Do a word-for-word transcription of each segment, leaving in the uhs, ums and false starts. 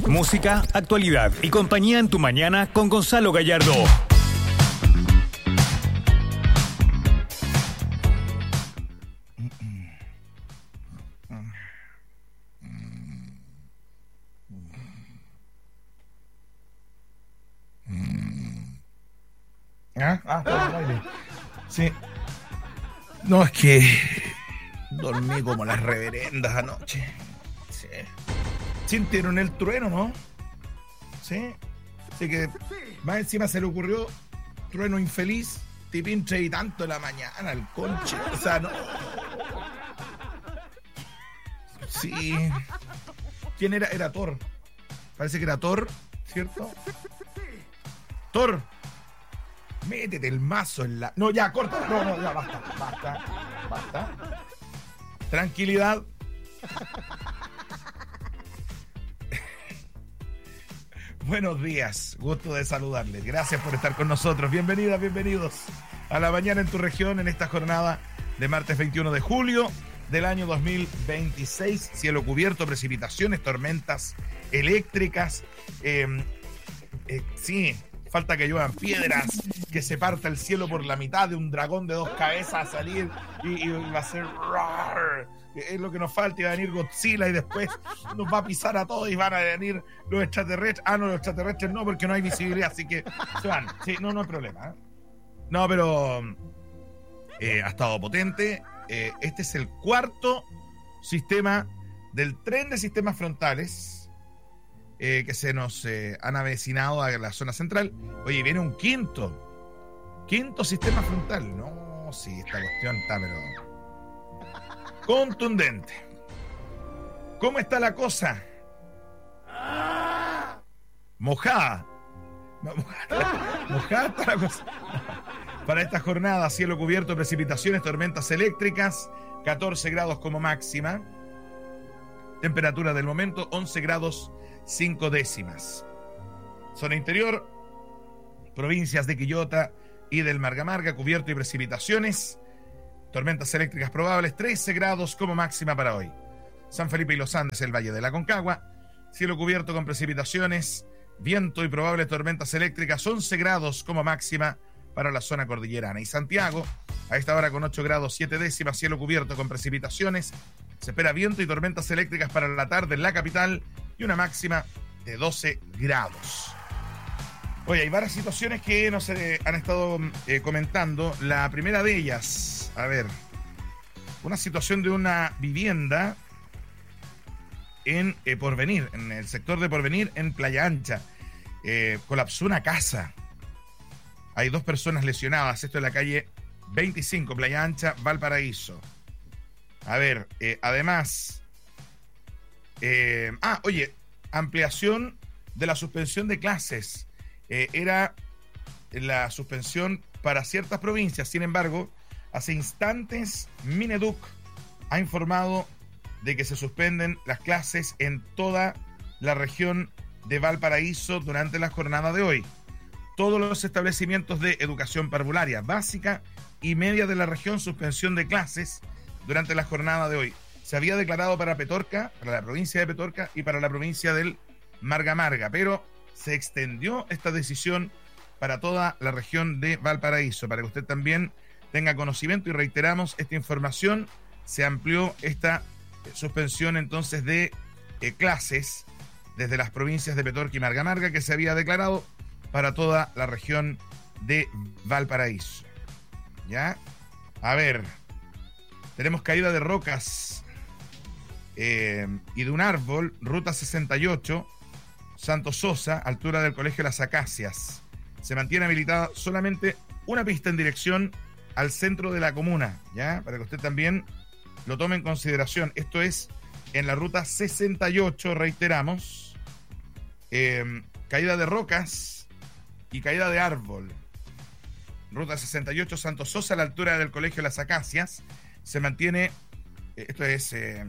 Música, actualidad y compañía en tu mañana con Gonzalo Gallardo. ¿Ah? Ah, está en el aire. Sí. No, es que dormí como las reverendas anoche. Sí. Sintieron el trueno, ¿no? Sí. Así que más encima se le ocurrió trueno infeliz, tipín tres y tanto de la mañana, el conche. O sea, no. Sí. ¿Quién era? Era Thor. Parece que era Thor, ¿cierto? Thor. Métete el mazo en la... No, ya, corta. No, no, ya, basta, basta, basta. Tranquilidad. Buenos días, gusto de saludarles. Gracias por estar con nosotros. Bienvenidas, bienvenidos a La Mañana en tu Región en esta jornada de martes veintiuno de julio del año dos mil veintiséis. Cielo cubierto, precipitaciones, tormentas eléctricas. Eh, eh, sí... Falta que lluevan piedras, que se parta el cielo por la mitad de un dragón de dos cabezas a salir y, y va a ser roar. Es lo que nos falta, y va a venir Godzilla y después nos va a pisar a todos y van a venir los extraterrestres. Ah, no, los extraterrestres no, porque no hay visibilidad, así que se van. Sí, no, no hay problema. ¿eh? No, pero eh, ha estado potente. Eh, este es el cuarto sistema del tren de sistemas frontales Eh, que se nos eh, han avecinado a la zona central. Oye, viene un quinto quinto sistema frontal. No, sí, esta cuestión está pero contundente. ¿Cómo está la cosa? Mojada Mojada, mojada está la cosa. Para esta jornada, cielo cubierto, precipitaciones, tormentas eléctricas, catorce grados como máxima. Temperatura del momento, once grados cinco décimas. Zona interior, provincias de Quillota y del Marga Marga, cubierto y precipitaciones, tormentas eléctricas probables, trece grados como máxima para hoy. San Felipe y Los Andes, el Valle de la Concagua, cielo cubierto con precipitaciones, viento y probables tormentas eléctricas, once grados como máxima para la zona cordillerana. Y Santiago, a esta hora con ocho grados siete décimas, cielo cubierto con precipitaciones, se espera viento y tormentas eléctricas para la tarde en la capital y una máxima de doce grados. Oye, hay varias situaciones que nos eh, han estado eh, comentando. La primera de ellas, a ver, una situación de una vivienda en eh, Porvenir, en el sector de Porvenir, en Playa Ancha. Eh, colapsó una casa. Hay dos personas lesionadas. Esto en la calle veinticinco, Playa Ancha, Valparaíso. A ver, eh, además... Eh, ah, oye, ampliación de la suspensión de clases. Eh, era la suspensión para ciertas provincias. Sin embargo, hace instantes Mineduc ha informado de que se suspenden las clases en toda la región de Valparaíso durante la jornada de hoy. Todos los establecimientos de educación parvularia básica y media de la región, suspensión de clases durante la jornada de hoy. Se había declarado para Petorca, para la provincia de Petorca y para la provincia del Marga Marga, pero se extendió esta decisión para toda la región de Valparaíso, para que usted también tenga conocimiento, y reiteramos esta información. Se amplió esta suspensión entonces de eh, clases desde las provincias de Petorca y Marga Marga, que se había declarado para toda la región de Valparaíso. ¿Ya? A ver, tenemos caída de rocas eh, y de un árbol, ruta sesenta y ocho, Santo Sosa, altura del Colegio Las Acacias. Se mantiene habilitada solamente una pista en dirección al centro de la comuna, ¿ya? Para que usted también lo tome en consideración. Esto es en la ruta sesenta y ocho, reiteramos. Eh, caída de rocas y caída de árbol. Ruta sesenta y ocho, Santo Sosa, a la altura del Colegio Las Acacias. Se mantiene, esto es eh,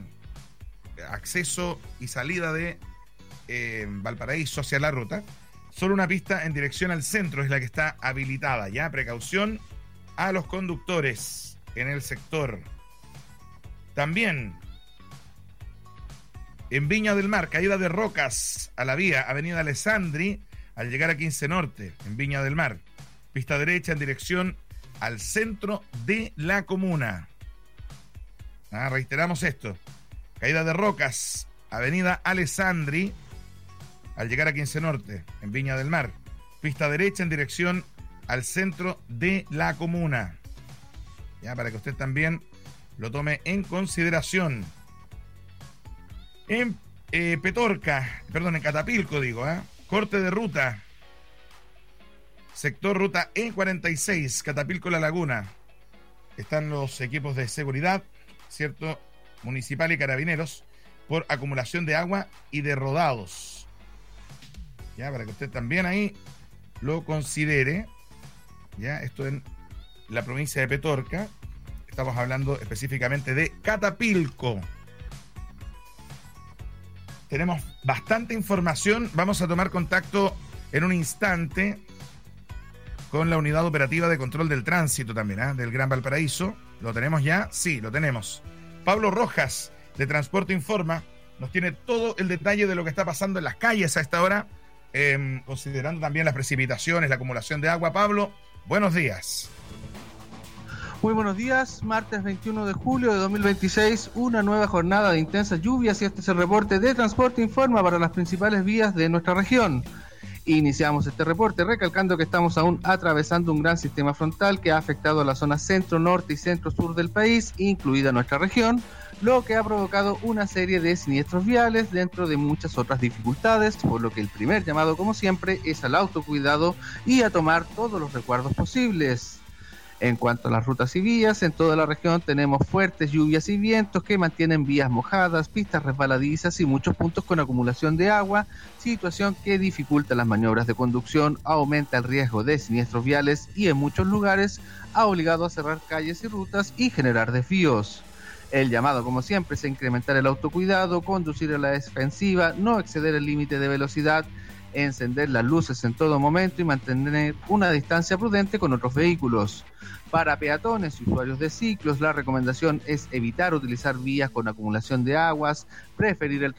acceso y salida de eh, Valparaíso hacia la ruta. Solo una pista en dirección al centro es la que está habilitada, ¿ya? Precaución a los conductores en el sector. También En Viña del Mar, caída de rocas a la vía Avenida Alessandri al llegar a quince Norte, en Viña del Mar. Pista derecha en dirección al centro de la comuna. Ah, reiteramos esto. Caída de rocas, Avenida Alessandri al llegar a quince Norte, en Viña del Mar. Pista derecha en dirección al centro de la comuna. Ya, para que usted también lo tome en consideración. En eh, Petorca, perdón, en Catapilco digo, ¿eh? Corte de ruta. Sector ruta E cuarenta y seis, Catapilco La Laguna. Están los equipos de seguridad, ¿cierto? Municipal y carabineros, por acumulación de agua y de rodados. Ya, para que usted también ahí lo considere. Ya, esto en la provincia de Petorca. Estamos hablando específicamente de Catapilco. Tenemos bastante información. Vamos a tomar contacto en un instante con la unidad operativa de control del tránsito también, ¿eh? Del Gran Valparaíso. ¿Lo tenemos ya? Sí, lo tenemos. Pablo Rojas, de Transporte Informa, nos tiene todo el detalle de lo que está pasando en las calles a esta hora, eh, considerando también las precipitaciones, la acumulación de agua. Pablo, buenos días. Muy buenos días, martes veintiuno de julio de dos mil veintiséis, una nueva jornada de intensas lluvias y este es el reporte de Transporte Informa para las principales vías de nuestra región. Iniciamos este reporte recalcando que estamos aún atravesando un gran sistema frontal que ha afectado a la zona centro, norte y centro-sur del país, incluida nuestra región, lo que ha provocado una serie de siniestros viales dentro de muchas otras dificultades, por lo que el primer llamado, como siempre, es al autocuidado y a tomar todos los resguardos posibles. En cuanto a las rutas y vías, en toda la región tenemos fuertes lluvias y vientos que mantienen vías mojadas, pistas resbaladizas y muchos puntos con acumulación de agua, situación que dificulta las maniobras de conducción, aumenta el riesgo de siniestros viales y en muchos lugares ha obligado a cerrar calles y rutas y generar desvíos. El llamado, como siempre, es a incrementar el autocuidado, conducir a la defensiva, no exceder el límite de velocidad, encender las luces en todo momento y mantener una distancia prudente con otros vehículos. Para peatones y usuarios de ciclos, la recomendación es evitar utilizar vías con acumulación de aguas, preferir el